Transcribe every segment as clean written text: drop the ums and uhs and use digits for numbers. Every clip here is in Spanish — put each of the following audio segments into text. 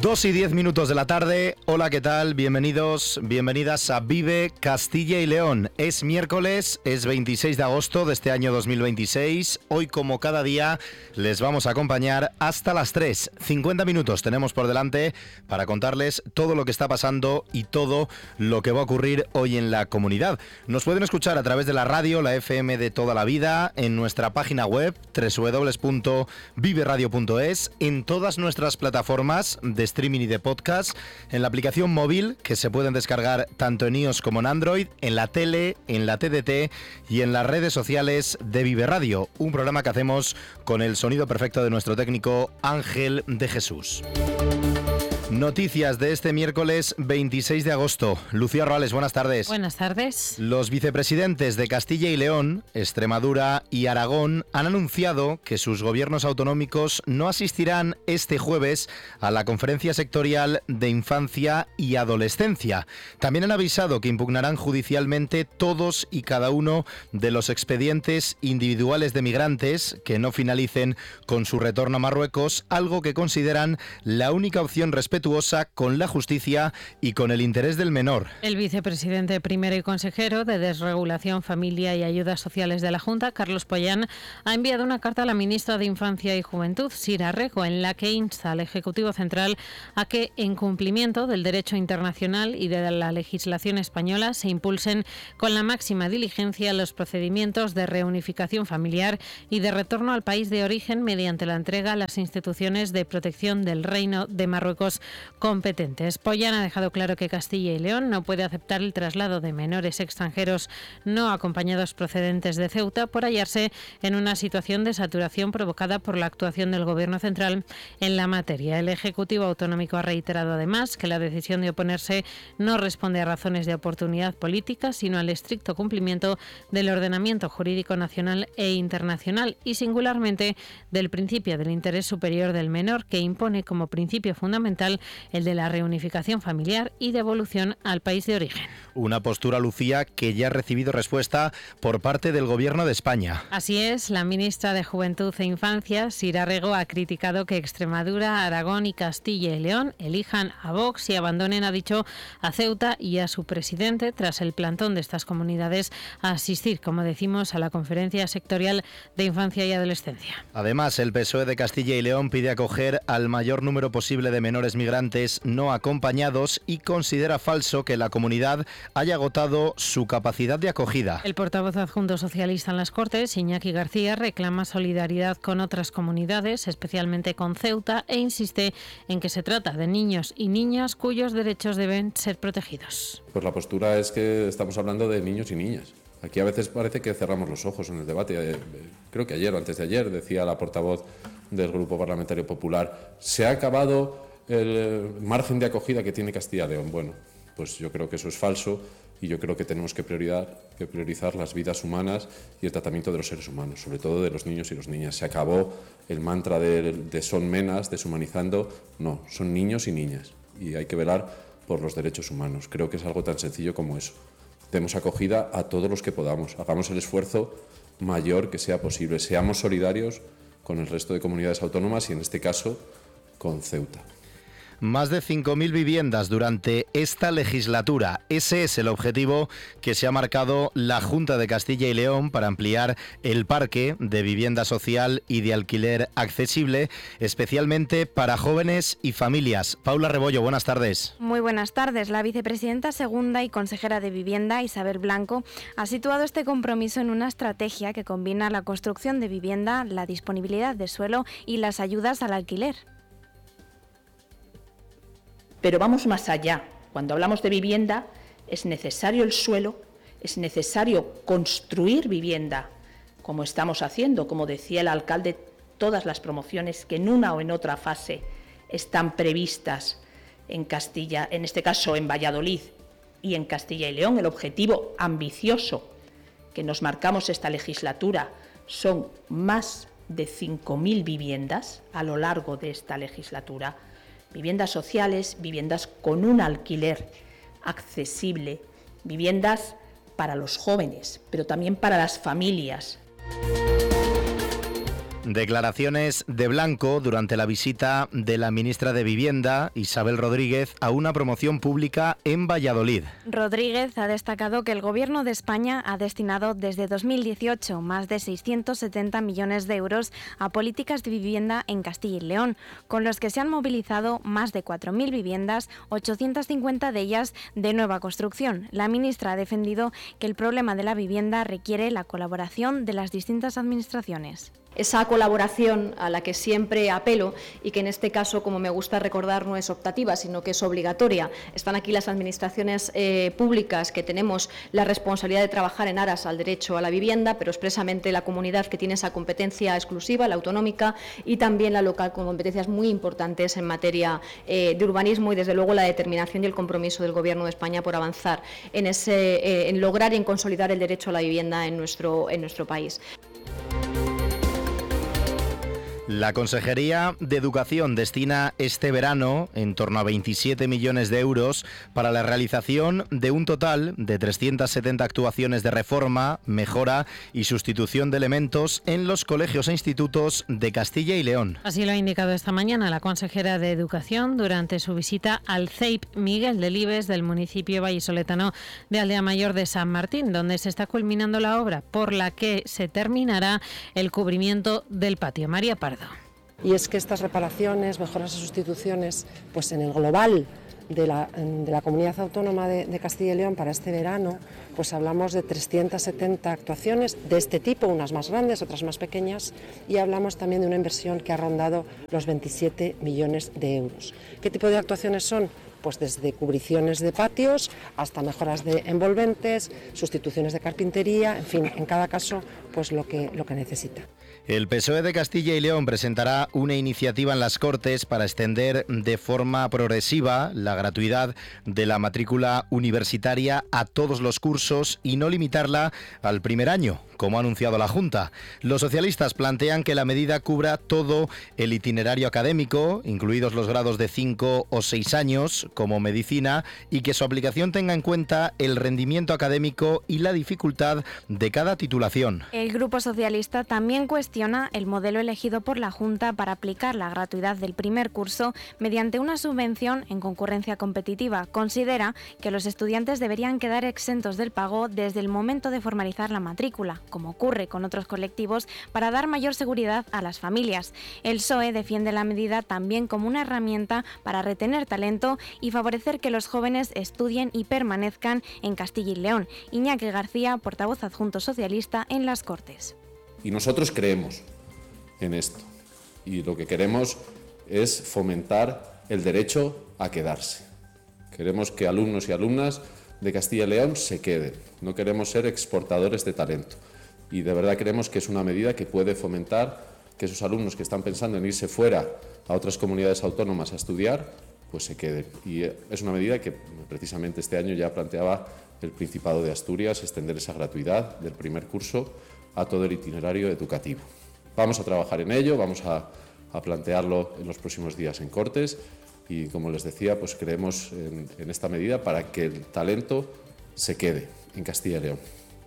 2:10 de la tarde. Hola, ¿qué tal? Bienvenidos, bienvenidas a Vive Castilla y León. Es miércoles, es 26 de agosto de este año 2026. Hoy, como cada día, les vamos a acompañar hasta las 3. 50 minutos tenemos por delante para contarles todo lo que está pasando y todo lo que va a ocurrir hoy en la comunidad. Nos pueden escuchar a través de la radio, la FM de toda la vida, en nuestra página web www.viveradio.es, en todas nuestras plataformas de streaming y de podcast, en la aplicación móvil que se pueden descargar tanto en iOS como en Android, en la tele, en la TDT y en las redes sociales de Vive Radio, un programa que hacemos con el sonido perfecto de nuestro técnico Ángel de Jesús. Noticias de este miércoles 26 de agosto. Lucía Roales, buenas tardes. Buenas tardes. Los vicepresidentes de Castilla y León, Extremadura y Aragón han anunciado que sus gobiernos autonómicos no asistirán este jueves a la conferencia sectorial de infancia y adolescencia. También han avisado que impugnarán judicialmente todos y cada uno de los expedientes individuales de migrantes que no finalicen con su retorno a Marruecos, algo que consideran la única opción respetuosa con la justicia y con el interés del menor. El vicepresidente primero y consejero de Desregulación, Familia y Ayudas Sociales de la Junta, Carlos Pollán, ha enviado una carta a la ministra de Infancia y Juventud, Sira Rego, en la que insta al Ejecutivo Central a que, en cumplimiento del derecho internacional y de la legislación española, se impulsen con la máxima diligencia los procedimientos de reunificación familiar y de retorno al país de origen mediante la entrega a las instituciones de protección del Reino de Marruecos competentes. Pollán ha dejado claro que Castilla y León no puede aceptar el traslado de menores extranjeros no acompañados procedentes de Ceuta por hallarse en una situación de saturación provocada por la actuación del Gobierno central en la materia. El Ejecutivo Autonómico ha reiterado además que la decisión de oponerse no responde a razones de oportunidad política, sino al estricto cumplimiento del ordenamiento jurídico nacional e internacional y singularmente del principio del interés superior del menor, que impone como principio fundamental el de la reunificación familiar y devolución al país de origen. Una postura, Lucía, que ya ha recibido respuesta por parte del Gobierno de España. Así es, la ministra de Juventud e Infancia, Sira Rego, ha criticado que Extremadura, Aragón y Castilla y León elijan a Vox y abandonen, ha dicho, a Ceuta y a su presidente tras el plantón de estas comunidades a asistir, como decimos, a la conferencia sectorial de infancia y adolescencia. Además, el PSOE de Castilla y León pide acoger al mayor número posible de menores migrantes no acompañados y considera falso que la comunidad haya agotado su capacidad de acogida. El portavoz adjunto socialista en las Cortes, Iñaki García, reclama solidaridad con otras comunidades, especialmente con Ceuta, e insiste en que se trata de niños y niñas cuyos derechos deben ser protegidos. Pues la postura es que estamos hablando de niños y niñas. Aquí a veces parece que cerramos los ojos en el debate. Creo que ayer o antes de ayer decía la portavoz del Grupo Parlamentario Popular: se ha acabado el margen de acogida que tiene Castilla y León. Bueno, pues yo creo que eso es falso y yo creo que tenemos que priorizar las vidas humanas y el tratamiento de los seres humanos, sobre todo de los niños y las niñas. Se acabó el mantra de son menas, deshumanizando. No, son niños y niñas y hay que velar por los derechos humanos. Creo que es algo tan sencillo como eso. Demos acogida a todos los que podamos, hagamos el esfuerzo mayor que sea posible, seamos solidarios con el resto de comunidades autónomas y en este caso con Ceuta. Más de 5.000 viviendas durante esta legislatura. Ese es el objetivo que se ha marcado la Junta de Castilla y León para ampliar el parque de vivienda social y de alquiler accesible, especialmente para jóvenes y familias. Paula Rebollo, buenas tardes. Muy buenas tardes. La vicepresidenta segunda y consejera de Vivienda, Isabel Blanco, ha situado este compromiso en una estrategia que combina la construcción de vivienda, la disponibilidad de suelo y las ayudas al alquiler. Pero vamos más allá. Cuando hablamos de vivienda, es necesario el suelo, es necesario construir vivienda, como estamos haciendo, como decía el alcalde, todas las promociones que en una o en otra fase están previstas en Castilla, en este caso en Valladolid y en Castilla y León. El objetivo ambicioso que nos marcamos esta legislatura son más de 5.000 viviendas a lo largo de esta legislatura. Viviendas sociales, viviendas con un alquiler accesible, viviendas para los jóvenes, pero también para las familias. Declaraciones de Blanco durante la visita de la ministra de Vivienda, Isabel Rodríguez, a una promoción pública en Valladolid. Rodríguez ha destacado que el Gobierno de España ha destinado desde 2018 más de 670 millones de euros a políticas de vivienda en Castilla y León, con los que se han movilizado más de 4.000 viviendas, 850 de ellas de nueva construcción. La ministra ha defendido que el problema de la vivienda requiere la colaboración de las distintas administraciones. Esa colaboración a la que siempre apelo y que en este caso, como me gusta recordar, no es optativa, sino que es obligatoria. Están aquí las administraciones públicas que tenemos la responsabilidad de trabajar en aras al derecho a la vivienda, pero expresamente la comunidad que tiene esa competencia exclusiva, la autonómica, y también la local, con competencias muy importantes en materia de urbanismo y, desde luego, la determinación y el compromiso del Gobierno de España por avanzar en lograr y en consolidar el derecho a la vivienda en nuestro país. La Consejería de Educación destina este verano en torno a 27 millones de euros para la realización de un total de 370 actuaciones de reforma, mejora y sustitución de elementos en los colegios e institutos de Castilla y León. Así lo ha indicado esta mañana la consejera de Educación durante su visita al CEIP Miguel Delibes del municipio vallisoletano de Aldea Mayor de San Martín, donde se está culminando la obra por la que se terminará el cubrimiento del patio. María Pardo. Y es que estas reparaciones, mejoras y sustituciones, pues en el global de la Comunidad Autónoma de Castilla y León para este verano, pues hablamos de 370 actuaciones de este tipo, unas más grandes, otras más pequeñas, y hablamos también de una inversión que ha rondado los 27 millones de euros. ¿Qué tipo de actuaciones son? Pues desde cubriciones de patios hasta mejoras de envolventes, sustituciones de carpintería, en fin, en cada caso, pues lo que necesita. El PSOE de Castilla y León presentará una iniciativa en las Cortes para extender de forma progresiva la gratuidad de la matrícula universitaria a todos los cursos y no limitarla al primer año, como ha anunciado la Junta. Los socialistas plantean que la medida cubra todo el itinerario académico, incluidos los grados de 5 o 6 años, como medicina, y que su aplicación tenga en cuenta el rendimiento académico y la dificultad de cada titulación. El Grupo Socialista también cuestiona el modelo elegido por la Junta para aplicar la gratuidad del primer curso mediante una subvención en concurrencia competitiva. Considera que los estudiantes deberían quedar exentos del pago desde el momento de formalizar la matrícula, como ocurre con otros colectivos, para dar mayor seguridad a las familias. El PSOE defiende la medida también como una herramienta para retener talento y favorecer que los jóvenes estudien y permanezcan en Castilla y León. Iñaki García, portavoz adjunto socialista en las Cortes. Y nosotros creemos en esto. Y lo que queremos es fomentar el derecho a quedarse. Queremos que alumnos y alumnas de Castilla y León se queden. No queremos ser exportadores de talento. Y de verdad creemos que es una medida que puede fomentar que esos alumnos que están pensando en irse fuera a otras comunidades autónomas a estudiar, pues se queden. Y es una medida que precisamente este año ya planteaba el Principado de Asturias, extender esa gratuidad del primer curso a todo el itinerario educativo. Vamos a trabajar en ello, vamos a plantearlo en los próximos días en Cortes y, como les decía, pues creemos en esta medida para que el talento se quede en Castilla y León.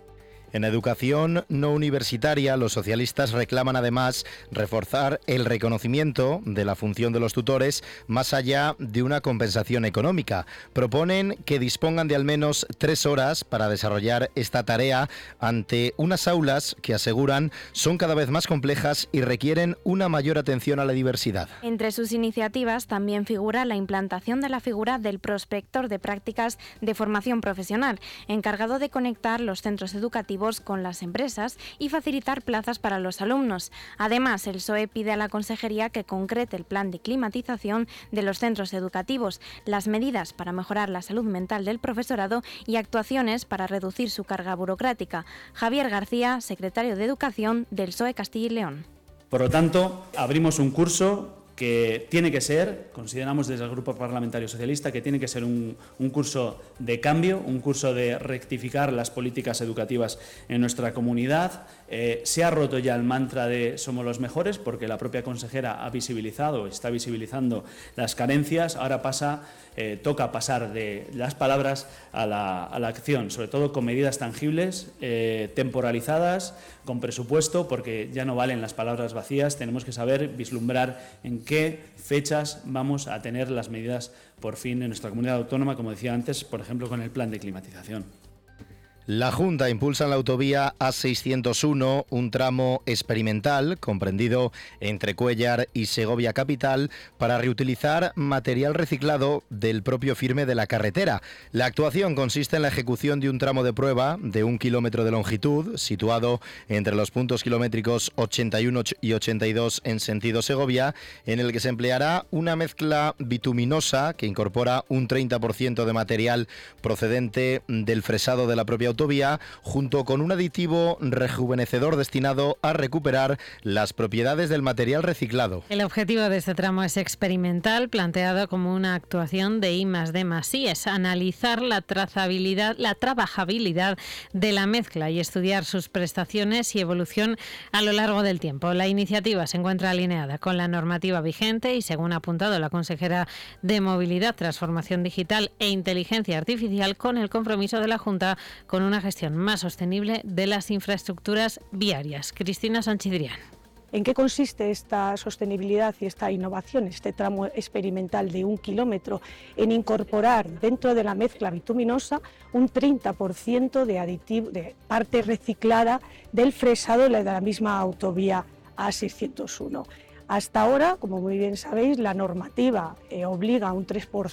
En educación no universitaria, los socialistas reclaman además reforzar el reconocimiento de la función de los tutores más allá de una compensación económica. Proponen que dispongan de al menos 3 horas para desarrollar esta tarea ante unas aulas que aseguran son cada vez más complejas y requieren una mayor atención a la diversidad. Entre sus iniciativas también figura la implantación de la figura del prospector de prácticas de formación profesional, encargado de conectar los centros educativos con las empresas y facilitar plazas para los alumnos. Además, el PSOE pide a la Consejería que concrete el plan de climatización de los centros educativos, las medidas para mejorar la salud mental del profesorado y actuaciones para reducir su carga burocrática. Javier García, secretario de Educación del PSOE Castilla y León. Por lo tanto, abrimos un curso que tiene que ser, consideramos desde el Grupo Parlamentario Socialista, que tiene que ser un curso de cambio, un curso de rectificar las políticas educativas en nuestra comunidad. Se ha roto ya el mantra de somos los mejores, porque la propia consejera ha visibilizado, está visibilizando las carencias. Ahora toca pasar de las palabras a la acción, sobre todo con medidas tangibles, temporalizadas, con presupuesto, porque ya no valen las palabras vacías. Tenemos que saber vislumbrar en qué fechas vamos a tener las medidas por fin en nuestra comunidad autónoma, como decía antes, por ejemplo, con el plan de climatización. La Junta impulsa en la autovía A601 un tramo experimental comprendido entre Cuéllar y Segovia capital para reutilizar material reciclado del propio firme de la carretera. La actuación consiste en la ejecución de un tramo de prueba de 1 kilómetro de longitud situado entre los puntos kilométricos 81 y 82 en sentido Segovia, en el que se empleará una mezcla bituminosa que incorpora un 30% de material procedente del fresado de la propia autovía, junto con un aditivo rejuvenecedor destinado a recuperar las propiedades del material reciclado. El objetivo de este tramo es experimental, planteado como una actuación de I+D+I, es analizar la trazabilidad, la trabajabilidad de la mezcla y estudiar sus prestaciones y evolución a lo largo del tiempo. La iniciativa se encuentra alineada con la normativa vigente y, según ha apuntado la consejera de Movilidad, Transformación Digital e Inteligencia Artificial, con el compromiso de la Junta con una gestión más sostenible de las infraestructuras viarias. Cristina Sanchidrián. ¿En qué consiste esta sostenibilidad y esta innovación, este tramo experimental de 1 kilómetro? En incorporar dentro de la mezcla bituminosa un 30% de aditivo, de parte reciclada del fresado de la misma autovía A601. Hasta ahora, como muy bien sabéis, la normativa obliga a un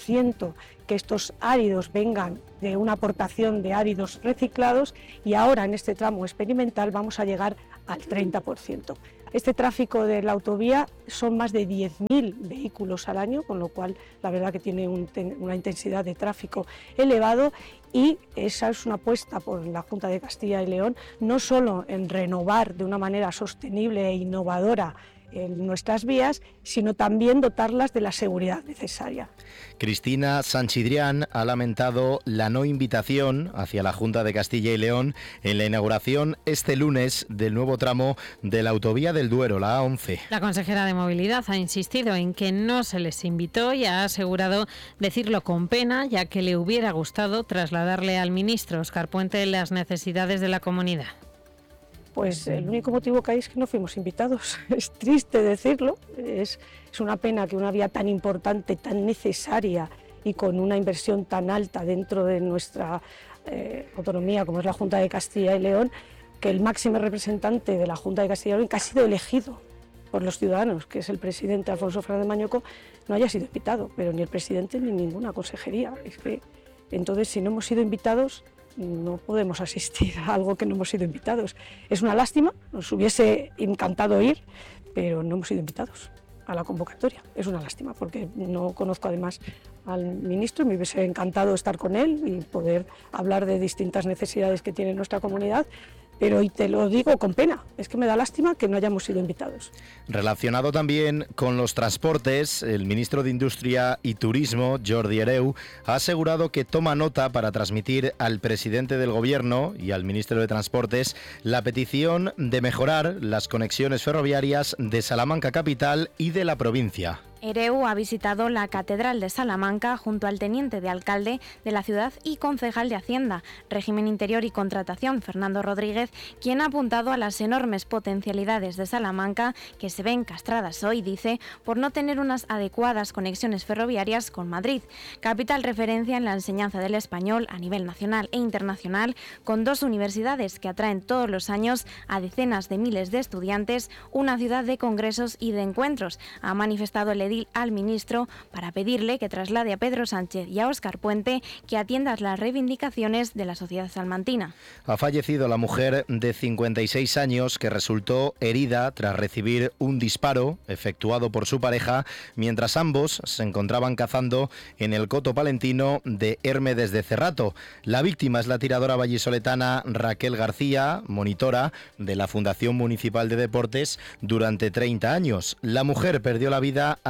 3% que estos áridos vengan de una aportación de áridos reciclados, y ahora en este tramo experimental vamos a llegar al 30%. Este tráfico de la autovía son más de 10.000 vehículos al año, con lo cual la verdad que tiene una intensidad de tráfico elevado, y esa es una apuesta por la Junta de Castilla y León, no solo en renovar de una manera sostenible e innovadora en nuestras vías, sino también dotarlas de la seguridad necesaria. Cristina Sanchidrián ha lamentado la no invitación hacia la Junta de Castilla y León en la inauguración este lunes del nuevo tramo de la autovía del Duero, la A11. La consejera de Movilidad ha insistido en que no se les invitó y ha asegurado decirlo con pena, ya que le hubiera gustado trasladarle al ministro Óscar Puente las necesidades de la comunidad. Pues el único motivo que hay es que no fuimos invitados. Es triste decirlo, es una pena que una vía tan importante, tan necesaria y con una inversión tan alta dentro de nuestra autonomía como es la Junta de Castilla y León, que el máximo representante de la Junta de Castilla y León, que ha sido elegido por los ciudadanos, que es el presidente Alfonso Fernández Mañueco, no haya sido invitado, pero ni el presidente ni ninguna consejería. Es que, entonces, si no hemos sido invitados, no podemos asistir a algo que no hemos sido invitados. Es una lástima, nos hubiese encantado ir, pero no hemos sido invitados a la convocatoria. Es una lástima porque no conozco además al ministro, me hubiese encantado estar con él y poder hablar de distintas necesidades que tiene nuestra comunidad, pero y te lo digo con pena, es que me da lástima que no hayamos sido invitados. Relacionado también con los transportes, el ministro de Industria y Turismo, Jordi Hereu, ha asegurado que toma nota para transmitir al presidente del Gobierno y al ministro de Transportes la petición de mejorar las conexiones ferroviarias de Salamanca capital y de la provincia. Hereu ha visitado la Catedral de Salamanca junto al teniente de alcalde de la ciudad y concejal de Hacienda, Régimen Interior y Contratación, Fernando Rodríguez, quien ha apuntado a las enormes potencialidades de Salamanca que se ven castradas hoy, dice, por no tener unas adecuadas conexiones ferroviarias con Madrid, capital referencia en la enseñanza del español a nivel nacional e internacional, con 2 universidades que atraen todos los años a decenas de miles de estudiantes, una ciudad de congresos y de encuentros, ha manifestado el edil al ministro para pedirle que traslade a Pedro Sánchez y a Óscar Puente que atiendan las reivindicaciones de la sociedad salmantina. Ha fallecido la mujer de 56 años que resultó herida tras recibir un disparo efectuado por su pareja mientras ambos se encontraban cazando en el Coto Palentino de Hermes de Cerrato. La víctima es la tiradora vallisoletana Raquel García, monitora de la Fundación Municipal de Deportes durante 30 años. La mujer perdió la vida ayer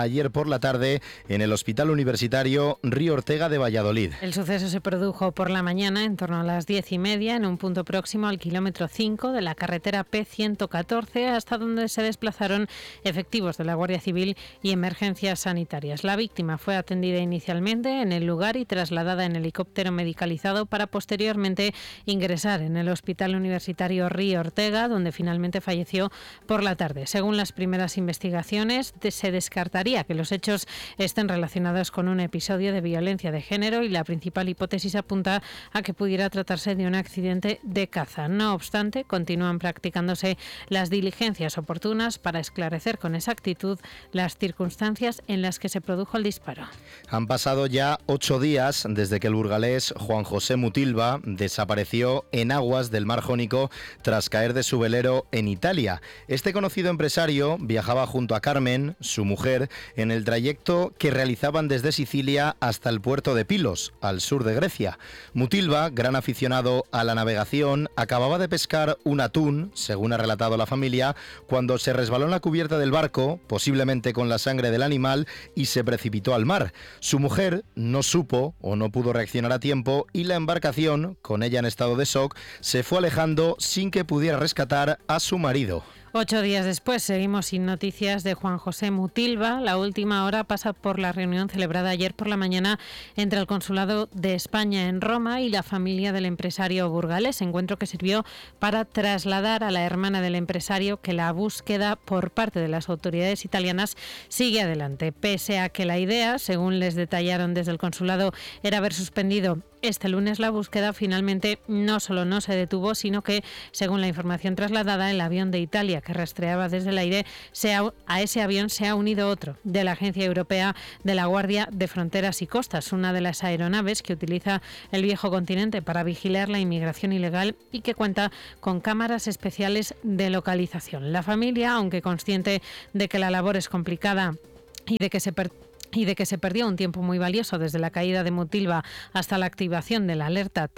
ayer por la tarde en el Hospital Universitario Río Ortega de Valladolid. El suceso se produjo por la mañana en torno a las 10:30 en un punto próximo al kilómetro 5 de la carretera P114, hasta donde se desplazaron efectivos de la Guardia Civil y emergencias sanitarias. La víctima fue atendida inicialmente en el lugar y trasladada en helicóptero medicalizado para posteriormente ingresar en el Hospital Universitario Río Ortega, donde finalmente falleció por la tarde. Según las primeras investigaciones, se descartaría que los hechos estén relacionados con un episodio de violencia de género y la principal hipótesis apunta a que pudiera tratarse de un accidente de caza. No obstante, continúan practicándose las diligencias oportunas para esclarecer con exactitud las circunstancias en las que se produjo el disparo. Han pasado ya 8 días desde que el burgalés Juan José Mutilva desapareció en aguas del Mar Jónico tras caer de su velero en Italia. Este conocido empresario viajaba junto a Carmen, su mujer, en el trayecto que realizaban desde Sicilia hasta el puerto de Pilos, al sur de Grecia. Mutilva, gran aficionado a la navegación, acababa de pescar un atún, según ha relatado la familia, cuando se resbaló en la cubierta del barco, posiblemente con la sangre del animal, y se precipitó al mar. Su mujer no supo o no pudo reaccionar a tiempo y la embarcación, con ella en estado de shock, se fue alejando sin que pudiera rescatar a su marido. 8 días después seguimos sin noticias de Juan José Mutilva. La última hora pasa por la reunión celebrada ayer por la mañana entre el Consulado de España en Roma y la familia del empresario burgalés, encuentro que sirvió para trasladar a la hermana del empresario que la búsqueda por parte de las autoridades italianas sigue adelante, pese a que la idea, según les detallaron desde el consulado, era haber suspendido este lunes la búsqueda. Finalmente no solo no se detuvo, sino que, según la información trasladada, el avión de Italia que rastreaba desde el aire, a ese avión se ha unido otro de la Agencia Europea de la Guardia de Fronteras y Costas, una de las aeronaves que utiliza el viejo continente para vigilar la inmigración ilegal y que cuenta con cámaras especiales de localización. La familia, aunque consciente de que la labor es complicada y de que se perdió un tiempo muy valioso desde la caída de Mutilva hasta la activación de la alerta